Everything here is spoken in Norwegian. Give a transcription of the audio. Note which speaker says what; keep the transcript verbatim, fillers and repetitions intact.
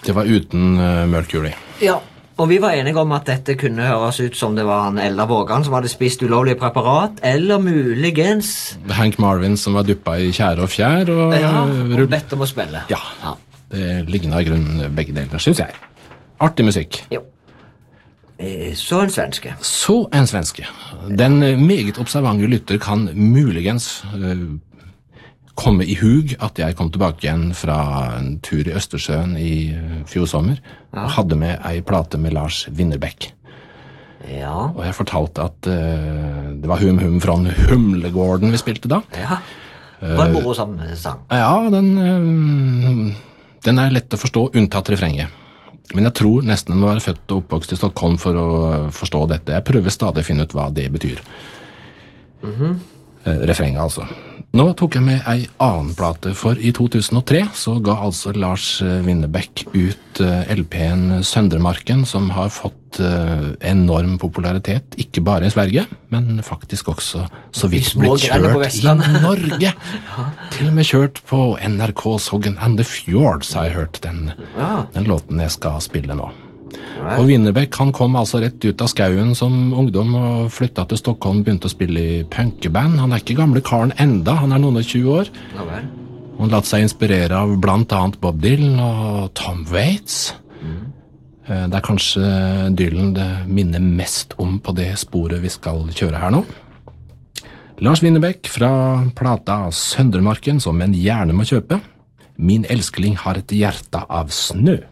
Speaker 1: Det var uten uh, Mercury.
Speaker 2: Ja, og vi var enige om at dette kunne høres ut som det var han Ella Vågan som hadde spist ulovlige preparat, eller muligens
Speaker 1: Hank Marvin som var duppa i kjære og fjær. Og,
Speaker 2: ja, og
Speaker 1: rull...
Speaker 2: bedt om å spille.
Speaker 1: Ja, ja. Det ligner i grunnen begge deler, synes jeg. Artig musikk.
Speaker 2: Jo. Så en svenske.
Speaker 1: Så en svenske. Den meget observante lytter kan muligens uh, komme i hug at jeg kom tilbake igjen fra en tur i Østersjøen i fjor sommer, ja. Og hadde med ei plate med Lars Winnerbäck.
Speaker 2: Ja.
Speaker 1: Og jeg fortalte at uh, det var Hum Hum fra Humlegården vi spilte da.
Speaker 2: Ja, det var en morsom sang.
Speaker 1: Uh, ja, den, uh, den er lett å forstå, unntatt refrenget. Men jeg tror nesten man må være født og oppvokst i Stockholm for å forstå dette. Jeg prøver stadig å finne ut hva det betyr.
Speaker 2: Mhm.
Speaker 1: Uh, refrenget altså. Nå tok jeg med ei annen plate, for i to tusen og tre så ga altså Lars Winnerbäck ut uh, L P-en Søndremarken, som har fått uh, enorm popularitet, ikke bare i Sverige, men faktisk også så vidt blitt kjørt i Norge. Ja. Til og med kjørt på N R K Sogn and the Fjords har jeg hørt den, ja. Den låten jeg skal spille nå. Og Winnerbäck, han kom altså rett ut av skauen som ungdom og flyttet til Stockholm, begynte å spille i punkeband. Han er ikke gamle karen enda, han er noen og tjue år.
Speaker 2: Ja, vel.
Speaker 1: Han latt seg inspirere av blant annet Bob Dylan og Tom Waits. Mm. Det er kanskje Dylan det minner mest om på det sporet vi skal kjøre her nå. Lars Winnerbäck fra plata Søndremarken, som en gjerne må kjøpe. Min elskling har et hjerte av snø.